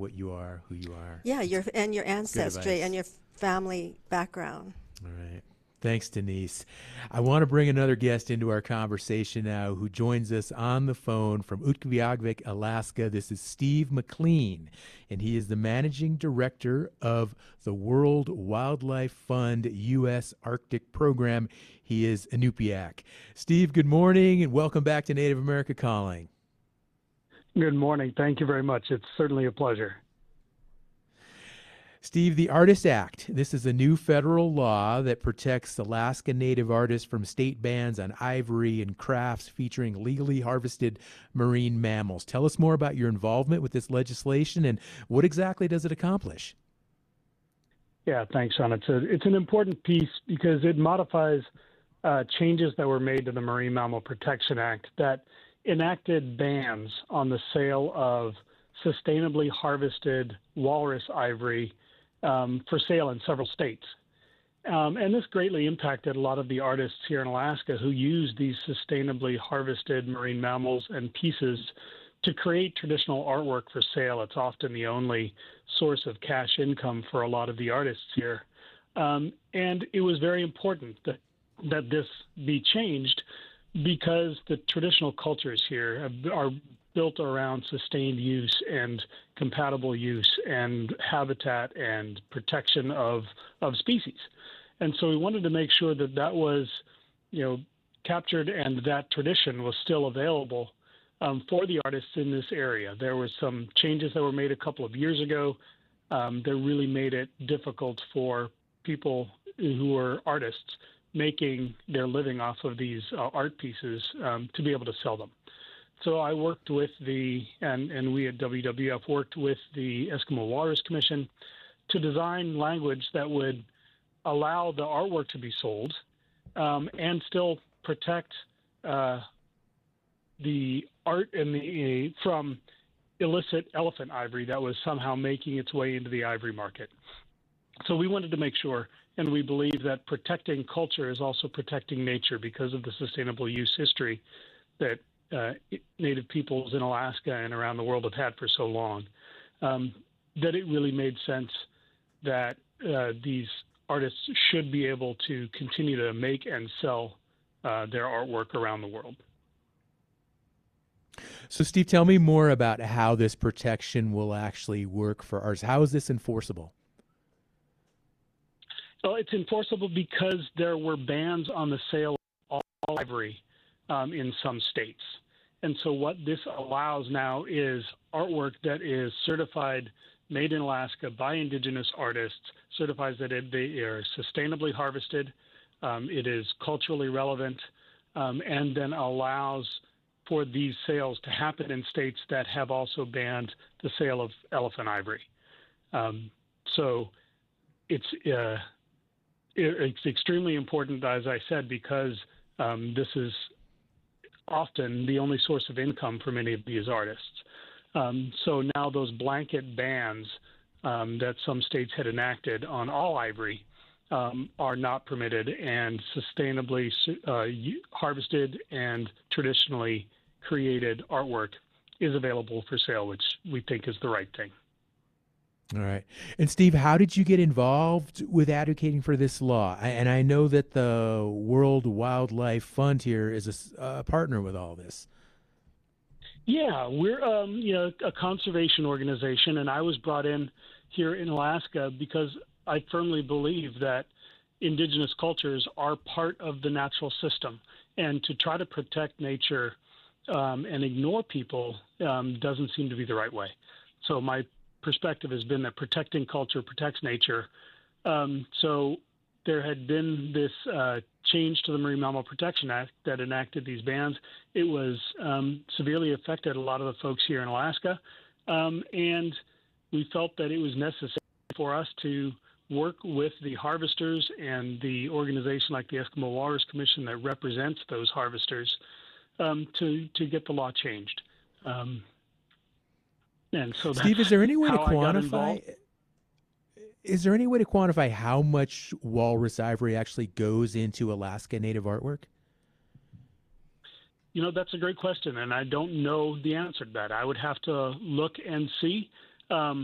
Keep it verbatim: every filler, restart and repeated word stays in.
what you are, who you are. Yeah, It's your and your good ancestry and advice. your family background. All right. Thanks, Denise. I want to bring another guest into our conversation now who joins us on the phone from Utqiagvik, Alaska. This is Steve McLean, and he is the managing director of the World Wildlife Fund U S Arctic Program. He is Inupiaq. Steve, good morning, and welcome back to Native America Calling. Good morning. Thank you very much. It's certainly a pleasure. Steve, the Artists Act. This is a new federal law that protects Alaska Native artists from state bans on ivory and crafts featuring legally harvested marine mammals. Tell us more about your involvement with this legislation and what exactly does it accomplish? Yeah, thanks, Sean. It's a it's an important piece because it modifies uh, changes that were made to the Marine Mammal Protection Act that enacted bans on the sale of sustainably harvested walrus ivory um, for sale in several states. Um, and this greatly impacted a lot of the artists here in Alaska who use these sustainably harvested marine mammals and pieces to create traditional artwork for sale. It's often the only source of cash income for a lot of the artists here. Um, and it was very important that, that this be changed because the traditional cultures here are built around sustained use and compatible use and habitat and protection of, of species. And so we wanted to make sure that that was, you know, captured and that tradition was still available um, for the artists in this area. There were some changes that were made a couple of years ago um, that really made it difficult for people who are artists making their living off of these uh, art pieces um, to be able to sell them. So I worked with the, and, and we at W W F worked with the Eskimo Walrus Commission to design language that would allow the artwork to be sold um, and still protect uh, the art and the uh, from illicit elephant ivory that was somehow making its way into the ivory market. So we wanted to make sure, and we believe that protecting culture is also protecting nature because of the sustainable use history that uh, Native peoples in Alaska and around the world have had for so long, um, that it really made sense that uh, these artists should be able to continue to make and sell uh, their artwork around the world. So, Steve, tell me more about how this protection will actually work for artists. How is this enforceable? Well, it's enforceable because there were bans on the sale of all ivory um, in some states. And so what this allows now is artwork that is certified, made in Alaska by indigenous artists, certifies that it, they are sustainably harvested, um, it is culturally relevant, um, and then allows for these sales to happen in states that have also banned the sale of elephant ivory. Um, so it's uh, it's extremely important, as I said, because um, this is often the only source of income for many of these artists. Um, so now those blanket bans um, that some states had enacted on all ivory um, are not permitted, and sustainably uh, harvested and traditionally created artwork is available for sale, which we think is the right thing. All right. And Steve, how did you get involved with advocating for this law? I, and I know that the World Wildlife Fund here is a, a partner with all this. Yeah, we're um, you know a conservation organization, and I was brought in here in Alaska because I firmly believe that indigenous cultures are part of the natural system, and to try to protect nature um, and ignore people um, doesn't seem to be the right way. So my perspective has been that protecting culture protects nature. Um, so there had been this uh, change to the Marine Mammal Protection Act that enacted these bans. It was um, severely affected a lot of the folks here in Alaska, um, and we felt that it was necessary for us to work with the harvesters and the organization like the Eskimo Walrus Commission that represents those harvesters um, to, to get the law changed. Um, And so Steve, that's is there any way to how I got involved. quantify? Is there any way to quantify how much walrus ivory actually goes into Alaska Native artwork? You know, that's a great question, and I don't know the answer to that. I would have to look and see. Um,